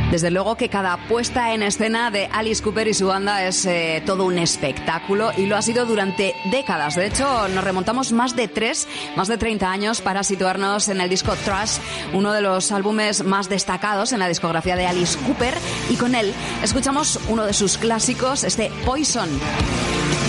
Desde luego que cada puesta en escena de Alice Cooper y su banda es todo un espectáculo y lo ha sido durante décadas. De hecho, nos remontamos más de 30 años para situarnos en el disco Trash, uno de los álbumes más destacados en la discografía de Alice Cooper, y con él escuchamos uno de sus clásicos, este Poison.